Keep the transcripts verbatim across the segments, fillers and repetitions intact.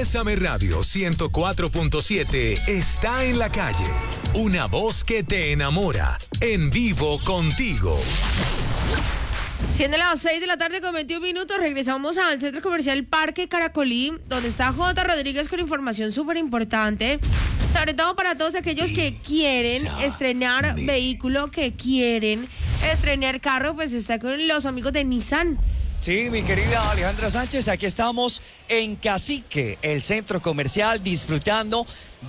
Bésame Radio ciento cuatro punto siete está en la calle. Una voz que te enamora. En vivo contigo. Siendo las seis de la tarde con veintiún minutos, regresamos al Centro Comercial Parque Caracolí, donde está J. Rodríguez con información súper importante, sobre todo para todos aquellos que quieren estrenar vehículo, que quieren estrenar carro, pues está con los amigos de Nissan. Sí, mi querida Alejandra Sánchez, aquí estamos en Cacique, el centro comercial, disfrutando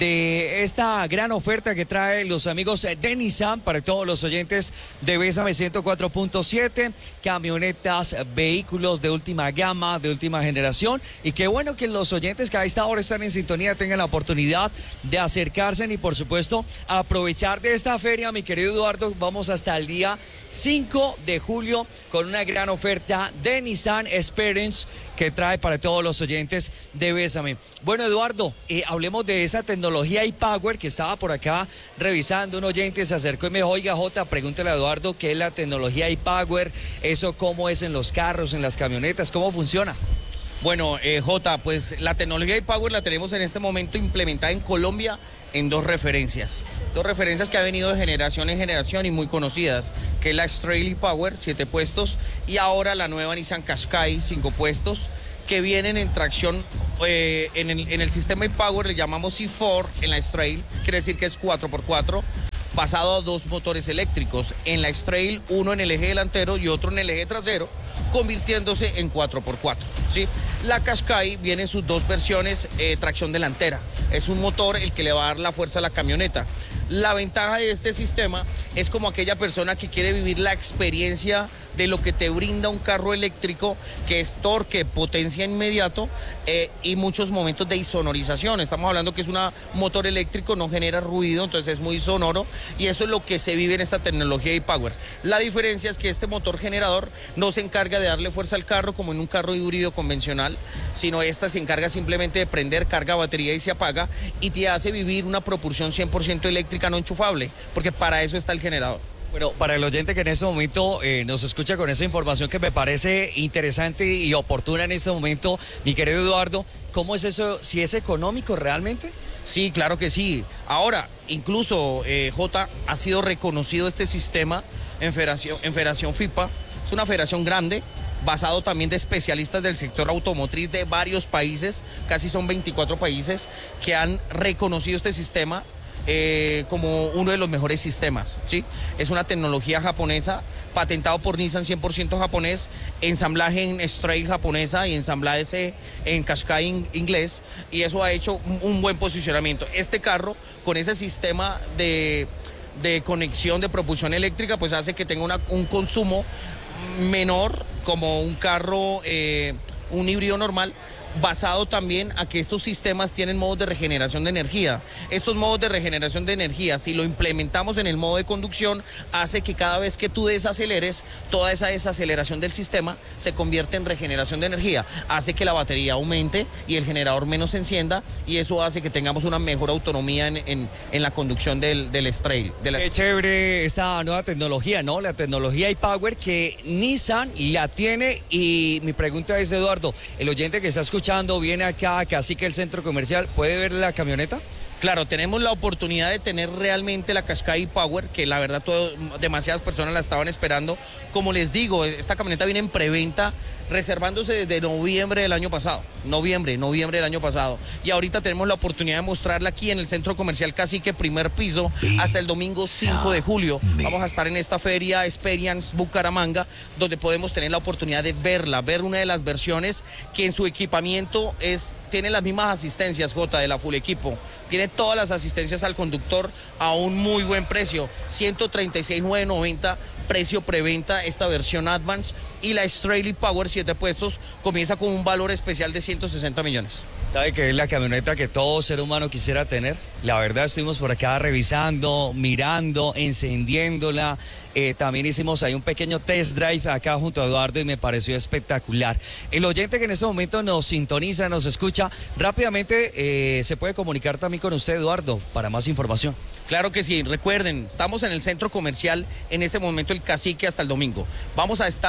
de esta gran oferta que trae los amigos de Nissan para todos los oyentes de Bésame ciento cuatro punto siete, camionetas, vehículos de última gama, de última generación, y qué bueno que los oyentes que a esta hora están en sintonía tengan la oportunidad de acercarse y por supuesto aprovechar de esta feria, mi querido Eduardo. Vamos hasta el día cinco de julio con una gran oferta de Nissan Experience que trae para todos los oyentes de Bésame. Bueno, Eduardo, eh, hablemos de esa tecnología iPower que estaba por acá revisando. Un oyente se acercó y me dijo, oiga, Jota, pregúntale a Eduardo qué es la tecnología iPower, eso cómo es en los carros, en las camionetas, cómo funciona. Bueno, eh, Jota, pues la tecnología iPower la tenemos en este momento implementada en Colombia en dos referencias. Dos referencias que ha venido de generación en generación y muy conocidas, que es la X-Trail iPower, siete puestos, y ahora la nueva Nissan Qashqai, cinco puestos, que vienen en tracción, eh, en, el, en el sistema iPower le llamamos C cuatro en la X-Trail, quiere decir que es cuatro por cuatro, basado a dos motores eléctricos. En la X-Trail, uno en el eje delantero y otro en el eje trasero, convirtiéndose en cuatro por cuatro, ¿sí? La Qashqai viene en sus dos versiones, eh, tracción delantera. Es un motor el que le va a dar la fuerza a la camioneta. La ventaja de este sistema es como aquella persona que quiere vivir la experiencia de lo que te brinda un carro eléctrico, que es torque, potencia inmediato eh, y muchos momentos de insonorización. Estamos hablando que es un motor eléctrico, no genera ruido, entonces es muy sonoro, y eso es lo que se vive en esta tecnología iPower. La diferencia es que este motor generador no se encarga de darle fuerza al carro como en un carro híbrido convencional, sino esta se encarga simplemente de prender, carga batería y se apaga, y te hace vivir una propulsión cien por ciento eléctrica no enchufable, porque para eso está el generador. Bueno, para el oyente que en este momento eh, nos escucha con esa información que me parece interesante y oportuna en este momento, mi querido Eduardo, ¿cómo es eso? ¿Si es económico realmente? Sí, claro que sí. Ahora, incluso eh, J, ha sido reconocido este sistema en Federación, en Federación FIPA. Es una federación grande, basado también de especialistas del sector automotriz de varios países, casi son veinticuatro países, que han reconocido este sistema Eh, como uno de los mejores sistemas, ¿sí? Es una tecnología japonesa, patentado por Nissan, cien por ciento japonés, ensamblaje en X-Trail japonesa y ensamblaje en Qashqai in, inglés, y eso ha hecho un, un buen posicionamiento. Este carro, con ese sistema de, de conexión de propulsión eléctrica, pues hace que tenga una, un consumo menor, como un carro, eh, un híbrido normal, basado también a que estos sistemas tienen modos de regeneración de energía. Estos modos de regeneración de energía, si lo implementamos en el modo de conducción, hace que cada vez que tú desaceleres, toda esa desaceleración del sistema se convierte en regeneración de energía. Hace que la batería aumente y el generador menos se encienda, y eso hace que tengamos una mejor autonomía en, en, en la conducción del, del X-Trail. De la... Qué chévere esta nueva tecnología, ¿no? La tecnología iPower que Nissan la tiene, y mi pregunta es, Eduardo, el oyente que está escuchando viene acá, casi que el centro comercial, ¿puede ver la camioneta? Claro, tenemos la oportunidad de tener realmente la Qashqai iPower, que la verdad todo, demasiadas personas la estaban esperando. Como les digo, esta camioneta viene en preventa, reservándose desde noviembre del año pasado, noviembre, noviembre del año pasado, y ahorita tenemos la oportunidad de mostrarla aquí en el Centro Comercial Cacique, primer piso, hasta el domingo cinco de julio. Vamos a estar en esta feria Experience Bucaramanga, donde podemos tener la oportunidad de verla, ver una de las versiones que en su equipamiento es, tiene las mismas asistencias, J, de la Full Equipo, tiene todas las asistencias al conductor a un muy buen precio, ciento treinta y seis mil novecientos noventa, precio preventa esta versión Advance, y la X-Trail iPower siete puestos comienza con un valor especial de ciento sesenta millones. ¿Sabe que es la camioneta que todo ser humano quisiera tener? La verdad, estuvimos por acá revisando, mirando, encendiéndola. Eh, también hicimos ahí un pequeño test drive acá junto a Eduardo y me pareció espectacular. El oyente que en este momento nos sintoniza, nos escucha, rápidamente eh, se puede comunicar también con usted, Eduardo, para más información. Claro que sí, recuerden, estamos en el centro comercial en este momento el Cacique hasta el domingo. Vamos a estar atendiendo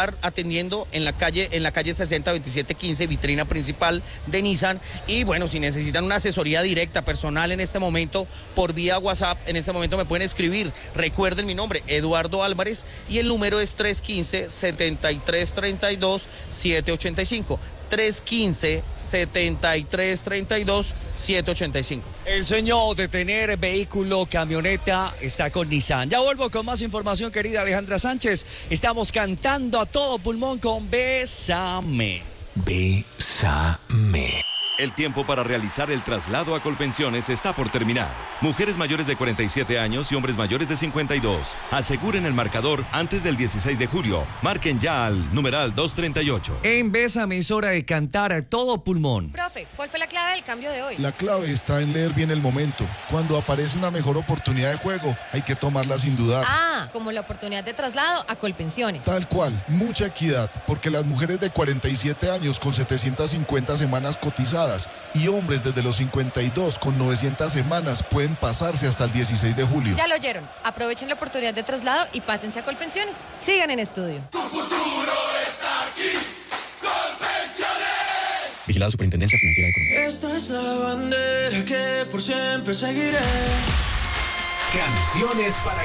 atendiendo en la calle, en la calle sesenta veintisiete quince, vitrina principal de Nissan. Y bueno, si necesitan una asesoría directa, personal en este momento, por vía WhatsApp, en este momento me pueden escribir. Recuerden mi nombre, Eduardo Álvarez, y el número es tres uno cinco, siete tres tres dos, siete ocho cinco. tres uno cinco, siete tres tres dos, siete ocho cinco. El sueño de tener vehículo, camioneta, está con Nissan. Ya vuelvo con más información, querida Alejandra Sánchez. Estamos cantando a todo pulmón con Bésame. Bésame. El tiempo para realizar el traslado a Colpensiones está por terminar. Mujeres mayores de cuarenta y siete años y hombres mayores de cincuenta y dos. Aseguren el marcador antes del dieciséis de julio. Marquen ya al numeral doscientos treinta y ocho. En Bésame es hora de cantar a todo pulmón. Profe, ¿cuál fue la clave del cambio de hoy? La clave está en leer bien el momento. Cuando aparece una mejor oportunidad de juego, hay que tomarla sin dudar. Ah, como la oportunidad de traslado a Colpensiones. Tal cual, mucha equidad, porque las mujeres de cuarenta y siete años con setecientas cincuenta semanas cotizadas y hombres desde los cincuenta y dos con novecientas semanas pueden pasarse hasta el dieciséis de julio. Ya lo oyeron. Aprovechen la oportunidad de traslado y pásense a Colpensiones. Sigan en estudio. Tu futuro está aquí. Colpensiones. Vigilado Superintendencia Financiera de Colombia. Esta es la bandera que por siempre seguiré. Canciones para